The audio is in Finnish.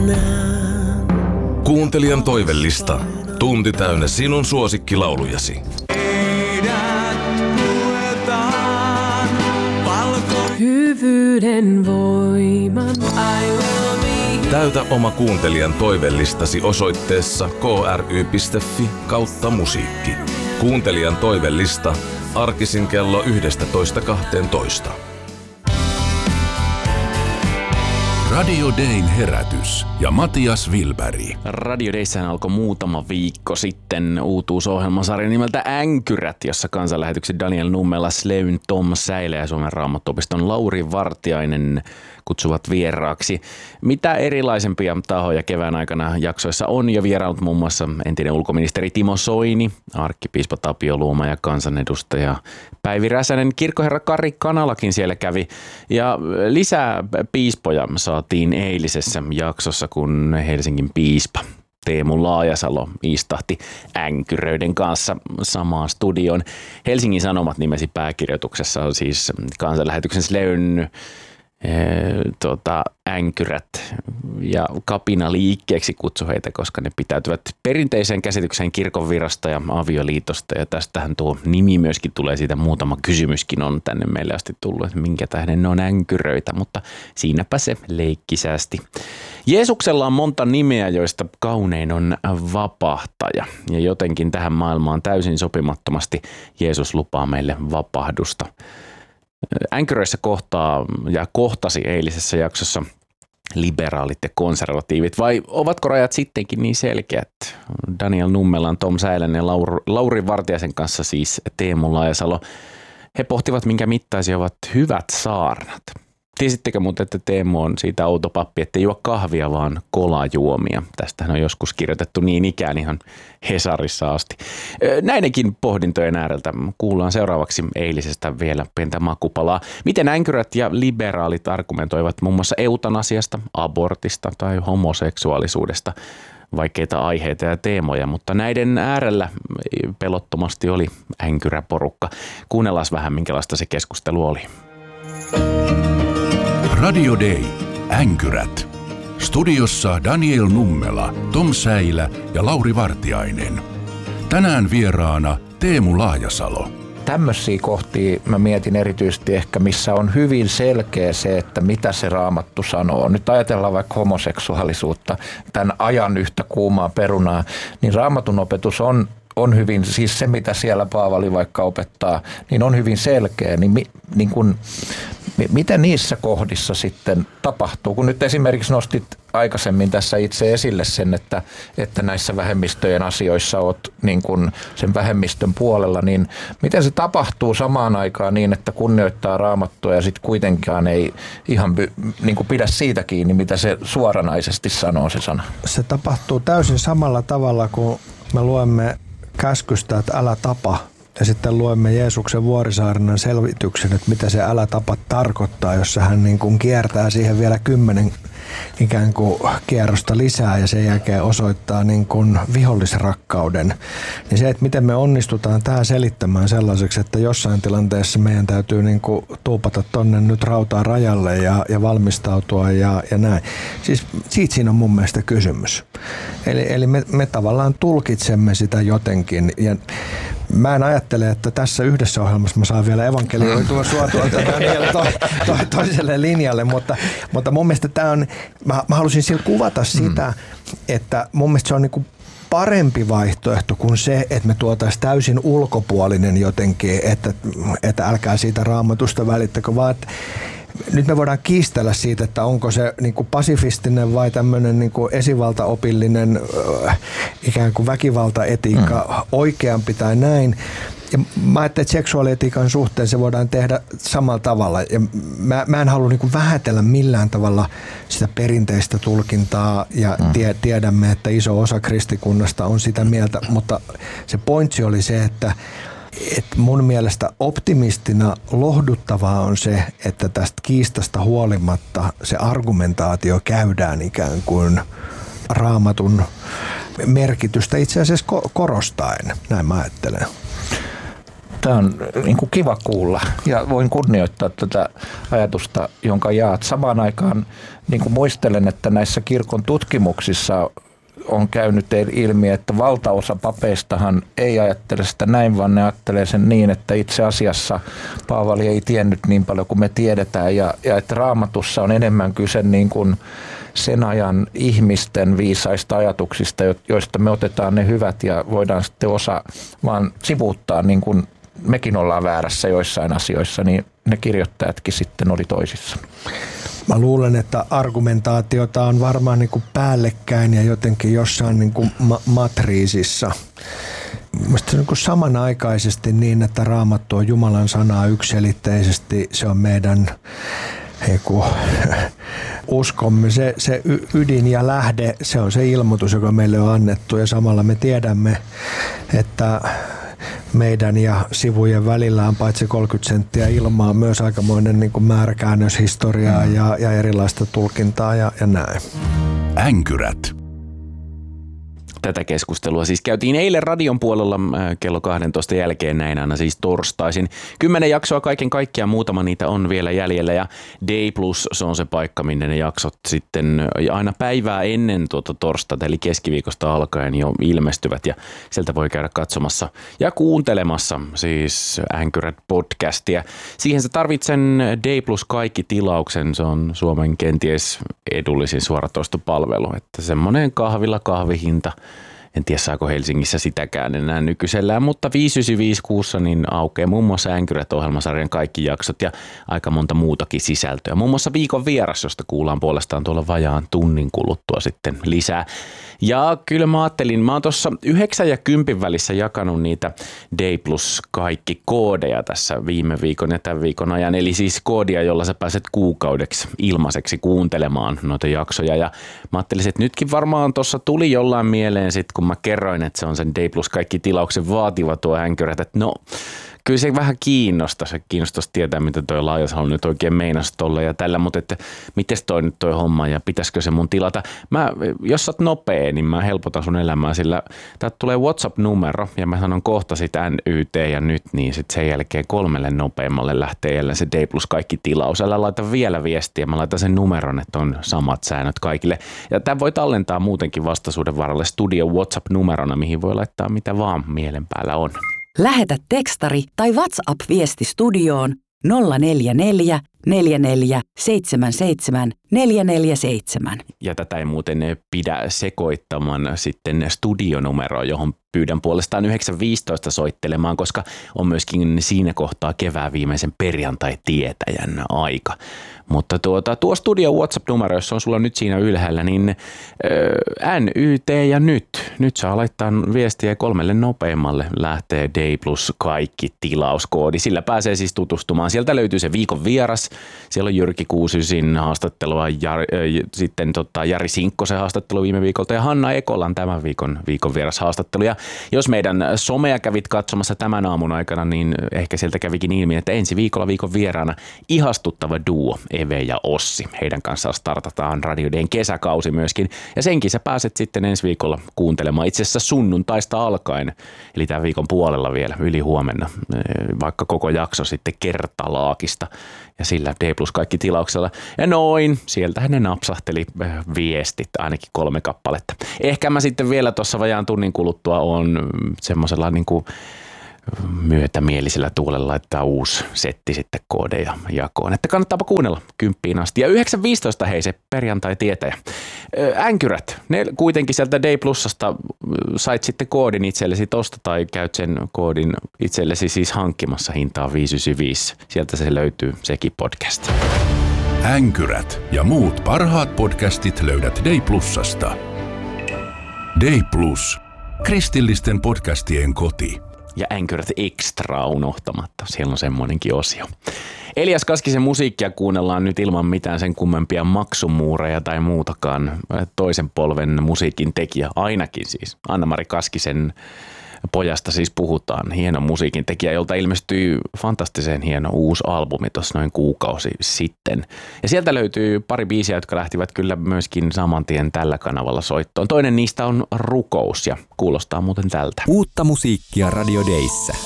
Kuuntelijan toivellista. Tunti täynnä sinun suosikkilaulujasi. Hyvyyden voiman. Täytä oma kuuntelijan toivellistasi osoitteessa kry.fi/musiikki. Kuuntelijan toivellista arkisin kello 11:12. Radio Dayn herätys ja Matias Wilberg. Radio Dayssähän alkoi muutama viikko sitten uutuusohjelmasarja nimeltä Änkyrät, jossa kansanlähetyksen Daniel Nummela, Sleyn Tom Säilä ja Suomen Raamattuopiston Lauri Vartiainen kutsuvat vieraaksi. Mitä erilaisempia tahoja kevään aikana jaksoissa on jo vieraillut, muun muassa entinen ulkoministeri Timo Soini, arkkipiispa Tapio Luoma ja kansanedustaja Päivi Räsänen. Kirkkoherra Kari Kanalakin siellä kävi ja lisää piispoja saatiin eilisessä jaksossa, kun Helsingin piispa Teemu Laajasalo istahti änkyröiden kanssa samaan studioon. Helsingin Sanomat nimesi pääkirjoituksessa on siis kansanlähetyksen Sleyn änkyrät ja kapina liikkeeksi kutsu heitä, koska ne pitäytyvät perinteiseen käsitykseen kirkonvirasta ja avioliitosta, ja tästähän tuo nimi myöskin tulee, siitä muutama kysymyskin on tänne meille asti tullut, että minkä tähden ne on änkyröitä, mutta siinäpä se leikkisästi. Jeesuksella on monta nimeä, joista kaunein on vapahtaja, ja jotenkin tähän maailmaan täysin sopimattomasti Jeesus lupaa meille vapahdusta. Änkyröissä kohtaa ja kohtasi eilisessä jaksossa liberaalit ja konservatiivit, vai ovatko rajat sittenkin niin selkeät? Daniel Nummelan, Tom Säilän ja Lauri Vartiaisen kanssa siis Teemu Laajasalo. He pohtivat, minkä mittaisia ovat hyvät saarnat. Tiesittekö muuten, että Teemu on siitä outo pappi, ettei juo kahvia, vaan kolajuomia. Tästähän on joskus kirjoitettu niin ikään ihan Hesarissa asti. Näidenkin pohdintojen ääreltä kuullaan seuraavaksi eilisestä vielä pientä makupalaa. Miten änkyrät ja liberaalit argumentoivat muun muassa eutanasiasta, abortista tai homoseksuaalisuudesta. Vaikeita aiheita ja teemoja, mutta näiden äärellä pelottomasti oli änkyräporukka. Kuunnellaan vähän, minkälaista se keskustelu oli. Radio Day. Änkyrät. Studiossa Daniel Nummela, Tom Säilä ja Lauri Vartiainen. Tänään vieraana Teemu Laajasalo. Tämmöisiä kohtia mä mietin erityisesti ehkä, missä on hyvin selkeä se, että mitä se Raamattu sanoo. Nyt ajatellaan vaikka homoseksuaalisuutta, tämän ajan yhtä kuumaa perunaa, niin Raamatun opetus on hyvin, siis se mitä siellä Paavali vaikka opettaa, niin on hyvin selkeä. Mitä niissä kohdissa sitten tapahtuu? Kun nyt esimerkiksi nostit aikaisemmin tässä itse esille sen, että näissä vähemmistöjen asioissa olet niin kuin sen vähemmistön puolella, niin miten se tapahtuu samaan aikaan niin, että kunnioittaa Raamattua ja sitten kuitenkaan ei ihan niin kuin pidä siitä kiinni, mitä se suoranaisesti sanoo se sana? Se tapahtuu täysin samalla tavalla, kun me luemme käskystä, että älä tapa. Ja sitten luemme Jeesuksen Vuorisaarnan selvityksen, että mitä se älä tapa tarkoittaa, jossa hän niin kuin kiertää siihen vielä 10 ikään kuin kierrosta lisää ja sen jälkeen osoittaa niin kuin vihollisrakkauden. Niin se, että miten me onnistutaan tämä selittämään sellaiseksi, että jossain tilanteessa meidän täytyy niin kuin tuupata tonne nyt rautaa rajalle ja valmistautua ja näin. Siis siitä siinä on mun mielestä kysymys. Eli me tavallaan tulkitsemme sitä jotenkin ja mä en ajattele, että tässä yhdessä ohjelmassa mä saan vielä evankelioitua sua toiselle linjalle, mutta mun mielestä tämä on, mä halusin sillä kuvata sitä, että mun mielestä se on niinku parempi vaihtoehto kuin se, että me tuotaisiin täysin ulkopuolinen jotenkin, että älkää siitä Raamatusta välittäkö, vaan että nyt me voidaan kiistellä siitä, että onko se niin kuin pasifistinen vai tämmöinen niin kuin esivaltaopillinen ikään kuin väkivaltaetiikka oikeampi tai näin. Ja mä ajattelin, että seksuaalietiikan suhteen se voidaan tehdä samalla tavalla. Ja mä en halua niin kuin vähätellä millään tavalla sitä perinteistä tulkintaa ja tiedämme, että iso osa kristikunnasta on sitä mieltä, mutta se pointsi oli se, että mun mielestä optimistina lohduttavaa on se, että tästä kiistasta huolimatta se argumentaatio käydään ikään kuin Raamatun merkitystä itse asiassa korostaen, näin mä ajattelen. Tämä on niin kuin kiva kuulla ja voin kunnioittaa tätä ajatusta, jonka jaat. Samaan aikaan niin kuin muistelen, että näissä kirkon tutkimuksissa on käynyt ilmi, että valtaosa papeistahan ei ajattele sitä näin, vaan ne ajattelee sen niin, että itse asiassa Paavali ei tiennyt niin paljon kuin me tiedetään ja että Raamatussa on enemmän kyse niin kuin sen ajan ihmisten viisaista ajatuksista, joista me otetaan ne hyvät ja voidaan sitten osa vaan sivuuttaa, niin kuin mekin ollaan väärässä joissain asioissa, niin ne kirjoittajatkin sitten oli toisissa. Mä luulen, että argumentaatiota on varmaan niin kuin päällekkäin ja jotenkin jossain niin kuin matriisissa. Mielestäni se on niin kuin samanaikaisesti niin, että Raamattu on Jumalan sanaa yksiselitteisesti. Se on meidän uskomme, se ydin ja lähde, se on se ilmoitus, joka meille on annettu ja samalla me tiedämme, että meidän ja sivujen välillä on paitsi 30 senttiä ilmaa myös aikamoinen niin kuin määräkäännöshistoriaa ja erilaista tulkintaa ja näin. Änkyrät. Tätä keskustelua siis käytiin eilen radion puolella kello 12 jälkeen näin aina siis torstaisin. 10 jaksoa kaiken kaikkiaan, muutama niitä on vielä jäljellä ja Day Plus, se on se paikka, minne ne jaksot sitten aina päivää ennen tuota torstaita eli keskiviikosta alkaen jo ilmestyvät ja sieltä voi käydä katsomassa ja kuuntelemassa siis Änkyrät podcastia. Siihen sä tarvitsen Day Plus kaikki tilauksen, se on Suomen kenties edullisin suoratoistopalvelu, että semmoinen kahvihinta. En tiedä, saako Helsingissä sitäkään enää nykyisellään, mutta 595 kuussa niin aukeaa muun muassa Änkyrät-ohjelmasarjan kaikki jaksot ja aika monta muutakin sisältöä. Muun muassa viikon vieras, josta kuullaan puolestaan tuolla vajaan tunnin kuluttua sitten lisää. Ja kyllä mä ajattelin, mä oon tuossa 9 ja 10 välissä jakanut niitä Day Plus kaikki koodeja tässä viime viikon ja tämän viikon ajan. Eli siis koodia, jolla sä pääset kuukaudeksi ilmaiseksi kuuntelemaan noita jaksoja. Ja mä ajattelin, että nytkin varmaan tuossa tuli jollain mieleen sit, kun mä kerroin, että se on sen Day Plus kaikki tilauksen vaativa tuo Änkyrät, että no kyllä se vähän kiinnostaisi tietää, mitä toi Laajasalo nyt oikein meinasi tolle ja tällä, mutta että mites toi nyt toi homma ja pitäisikö se mun tilata. Jos sä oot nopea, niin mä helpotan sun elämää, sillä täältä tulee WhatsApp-numero ja mä sanon kohta sit NYT ja nyt, niin sit sen jälkeen 3 nopeammalle lähtee jälleen se Day Plus kaikki tilaus. Älä laita vielä viestiä, mä laitan sen numeron, että on samat säännöt kaikille. Ja tää voi tallentaa muutenkin vastaisuuden varalle Studio WhatsApp-numerona, mihin voi laittaa mitä vaan mielen päällä on. Lähetä tekstari tai WhatsApp-viesti studioon 044 44 77 447. Ja tätä ei muuten pidä sekoittamaan sitten studionumeroa, johon pyydän puolestaan 9.15 soittelemaan, koska on myöskin siinä kohtaa kevään viimeisen perjantai-tietäjän aika. Mutta tuo studio WhatsApp-numero, jos on sulla nyt siinä ylhäällä, niin NYT ja nyt saa laittaa viestiä 3 nopeammalle. Lähtee Day Plus kaikki tilauskoodi. Sillä pääsee siis tutustumaan. Sieltä löytyy se viikon vieras. Siellä on Jyrki Kuusysin haastattelua, sitten Jari Sinkkosen haastattelu viime viikolta ja Hanna Ekolan tämän viikon vieras haastattelu. Ja jos meidän somea kävit katsomassa tämän aamun aikana, niin ehkä sieltä kävikin ilmi, että ensi viikolla viikon vieraana ihastuttava duo Eve ja Ossi. Heidän kanssaan startataan Radio Dayn kesäkausi myöskin. Ja senkin sä pääset sitten ensi viikolla kuuntelemaan itse asiassa sunnuntaista alkaen. Eli tämän viikon puolella vielä yli huomenna, vaikka koko jakso sitten kertalaakista. Ja sillä D plus kaikki tilauksella. Ja noin, sieltähän ne napsahteli viestit, ainakin 3 kappaletta. Ehkä mä sitten vielä tuossa vajaan tunnin kuluttua on semmoisella niinku myötämielisellä tuulella laittaa uusi setti sitten koodeja jakoon. Että kannattaapa kuunnella 10 asti. Ja 9.15 hei se perjantai-tietäjä. Änkyrät, ne kuitenkin sieltä Day Plusasta sait sitten koodin itsellesi tosta tai käyt sen koodin itsellesi siis hankkimassa hintaa 595. Sieltä se löytyy sekin podcast. Änkyrät ja muut parhaat podcastit löydät Day Plusasta. Day Plus. Kristillisten podcastien koti. Ja Änkyrät Extra unohtamatta. Siellä on semmoinenkin osio. Elias Kaskisen musiikkia kuunnellaan nyt ilman mitään sen kummempia maksumuureja tai muutakaan. Toisen polven musiikin tekijä, ainakin siis. Anna-Mari Kaskisen pojasta siis puhutaan. Hieno musiikin tekijä, jolta ilmestyi fantastisen hieno uusi albumi tuossa noin kuukausi sitten. Ja sieltä löytyy pari biisiä, jotka lähtivät kyllä myöskin saman tien tällä kanavalla soittoon. Toinen niistä on Rukous ja kuulostaa muuten tältä. Uutta musiikkia Radio Dayssä.